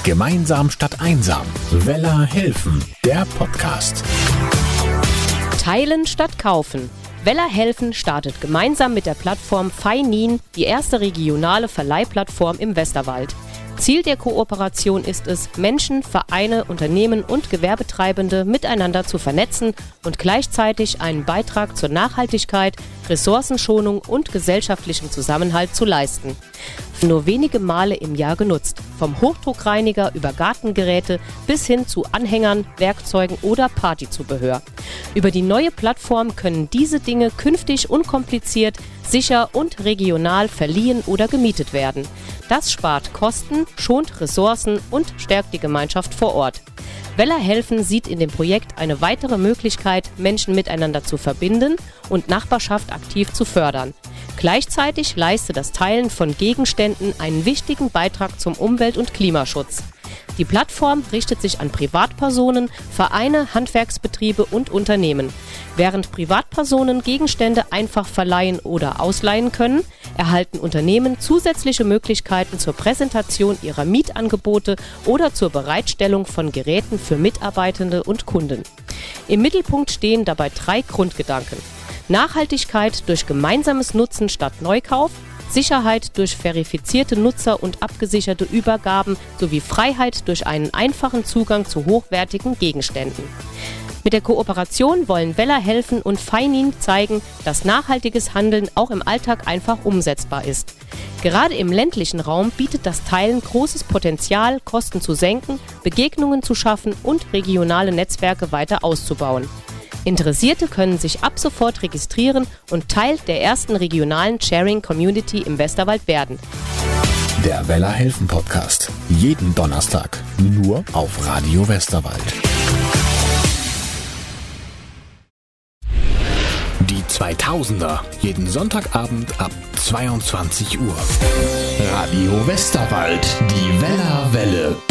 Gemeinsam statt einsam. Weller helfen, der Podcast. Teilen statt kaufen. Weller helfen startet gemeinsam mit der Plattform Feinin die erste regionale Verleihplattform im Westerwald. Ziel der Kooperation ist es, Menschen, Vereine, Unternehmen und Gewerbetreibende miteinander zu vernetzen und gleichzeitig einen Beitrag zur Nachhaltigkeit, Ressourcenschonung und gesellschaftlichem Zusammenhalt zu leisten. Nur wenige Male im Jahr genutzt, vom Hochdruckreiniger über Gartengeräte bis hin zu Anhängern, Werkzeugen oder Partyzubehör. Über die neue Plattform können diese Dinge künftig unkompliziert, sicher und regional verliehen oder gemietet werden. Das spart Kosten, schont Ressourcen und stärkt die Gemeinschaft vor Ort. Weller helfen sieht in dem Projekt eine weitere Möglichkeit, Menschen miteinander zu verbinden und Nachbarschaft aktiv zu fördern. Gleichzeitig leistet das Teilen von Gegenständen einen wichtigen Beitrag zum Umwelt- und Klimaschutz. Die Plattform richtet sich an Privatpersonen, Vereine, Handwerksbetriebe und Unternehmen. Während Privatpersonen Gegenstände einfach verleihen oder ausleihen können, erhalten Unternehmen zusätzliche Möglichkeiten zur Präsentation ihrer Mietangebote oder zur Bereitstellung von Geräten für Mitarbeitende und Kunden. Im Mittelpunkt stehen dabei 3 Grundgedanken: Nachhaltigkeit durch gemeinsames Nutzen statt Neukauf, Sicherheit durch verifizierte Nutzer und abgesicherte Übergaben sowie Freiheit durch einen einfachen Zugang zu hochwertigen Gegenständen. Mit der Kooperation wollen Weller helfen und Feinin zeigen, dass nachhaltiges Handeln auch im Alltag einfach umsetzbar ist. Gerade im ländlichen Raum bietet das Teilen großes Potenzial, Kosten zu senken, Begegnungen zu schaffen und regionale Netzwerke weiter auszubauen. Interessierte können sich ab sofort registrieren und Teil der ersten regionalen Sharing-Community im Westerwald werden. Der Weller helfen Podcast. Jeden Donnerstag. Nur auf Radio Westerwald. Die 2000er. Jeden Sonntagabend ab 22 Uhr. Radio Westerwald. Die Weller Welle.